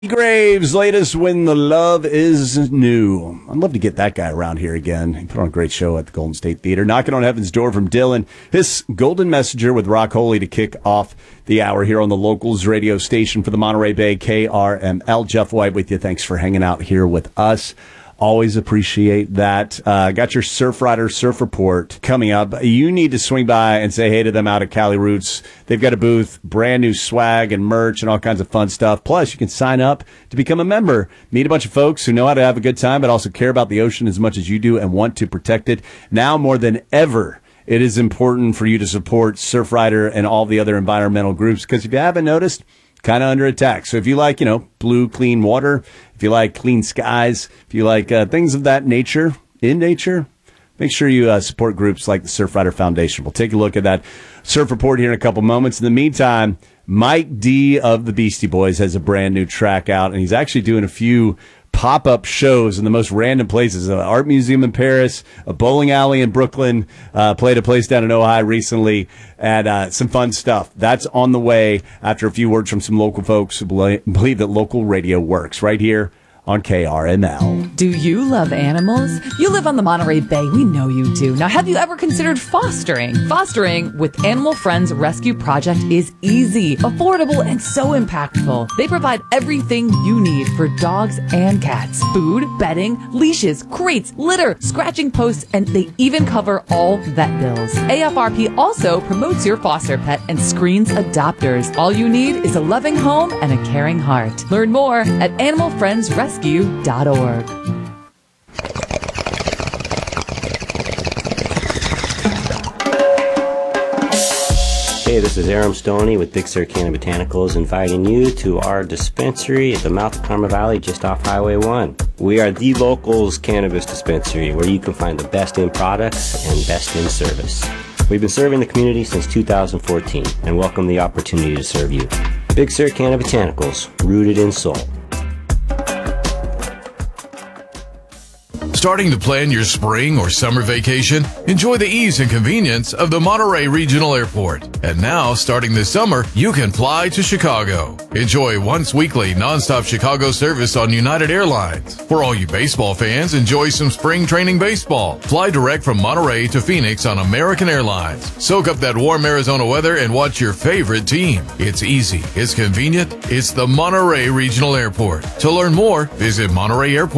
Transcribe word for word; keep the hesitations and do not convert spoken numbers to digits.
Graves, latest When the Love Is New. I'd love to get that guy around here again. He put on a great show at the Golden State Theater. Knocking on Heaven's Door from Dylan. His Golden Messenger with Rock Holy to kick off the hour here on the Locals radio station for the Monterey Bay, K R M L. Jeff White with you. Thanks for hanging out here with us. Always appreciate that. Uh, got your Surf Rider Surf Report coming up. You need to swing by and say hey to them out at Cali Roots. They've got a booth, brand new swag and merch and all kinds of fun stuff. Plus, you can sign up to become a member. Meet a bunch of folks who know how to have a good time, but also care about the ocean as much as you do and want to protect it. Now more than ever, it is important for you to support Surf Rider and all the other environmental groups, because if you haven't noticed, kind of under attack. So if you like, you know, blue, clean water, if you like clean skies, if you like uh, things of that nature, in nature, make sure you uh, support groups like the Surf Rider Foundation. We'll take a look at that surf report here in a couple moments. In the meantime, Mike D of the Beastie Boys has a brand new track out, and he's actually doing a few pop-up shows in the most random places. An art museum in Paris, a bowling alley in Brooklyn, uh, played a place down in Ojai recently, and uh, some fun stuff. That's on the way after a few words from some local folks who believe that local radio works right here on K R M L. Do you love animals? You live on the Monterey Bay. We know you do. Now, have you ever considered fostering? Fostering with Animal Friends Rescue Project is easy, affordable, and so impactful. They provide everything you need for dogs and cats. Food, bedding, leashes, crates, litter, scratching posts, and they even cover all vet bills. A F R P also promotes your foster pet and screens adopters. All you need is a loving home and a caring heart. Learn more at animal friends rescue dot org. Hey, this is Aram Stoney with Big Sur Canna Botanicals, inviting you to our dispensary at the mouth of Karma Valley just off Highway one. We are the Locals cannabis dispensary where you can find the best in products and best in service. We've been serving the community since two thousand fourteen and welcome the opportunity to serve you. Big Sur Canna Botanicals, rooted in soul. Starting to plan your spring or summer vacation? Enjoy the ease and convenience of the Monterey Regional Airport. And now, starting this summer, you can fly to Chicago. Enjoy once weekly nonstop Chicago service on United Airlines. For all you baseball fans, enjoy some spring training baseball. Fly direct from Monterey to Phoenix on American Airlines. Soak up that warm Arizona weather and watch your favorite team. It's easy, it's convenient, it's the Monterey Regional Airport. To learn more, visit Monterey Airport.